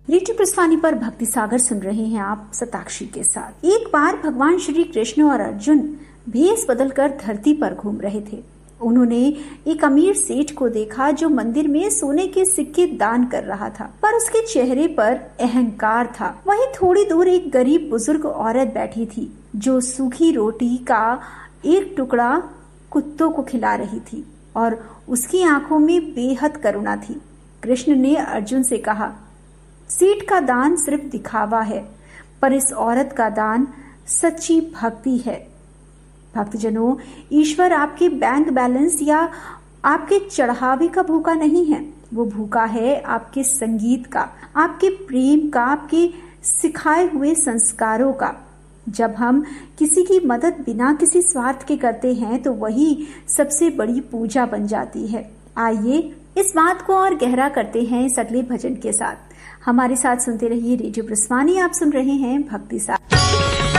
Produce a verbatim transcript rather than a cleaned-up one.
Radio प्रस्थानी पर भक्ति सागर सुन रहे हैं आप सताक्षी के साथ। एक बार भगवान श्री कृष्ण और अर्जुन भेष बदलकर धरती पर घूम रहे थे। उन्होंने एक अमीर सेठ को देखा जो मंदिर में सोने के सिक्के दान कर रहा था, पर उसके चेहरे पर अहंकार था। वहीं थोड़ी दूर एक गरीब बुजुर्ग औरत बैठी थी जो सूखी रोटी का एक टुकड़ा कुत्तों को खिला रही थी और उसकी आंखों में बेहद करुणा थी। कृष्ण ने अर्जुन से कहा, सेठ का दान सिर्फ दिखावा है, पर इस औरत का दान सच्ची भक्ति है। भक्तजनों, ईश्वर आपके बैंक बैलेंस या आपके चढ़ावे का भूखा नहीं है, वो भूखा है आपके संगीत का, आपके प्रेम का, आपके सिखाए हुए संस्कारों का। जब हम किसी की मदद बिना किसी स्वार्थ के करते हैं तो वही सबसे बड़ी पूजा बन जाती है। आइए इस बात को और गहरा करते हैं इस अगले भजन के साथ। हमारे साथ सुनते रहिए रेडियो प्रस्थानी। आप सुन रहे हैं भक्ति सागर।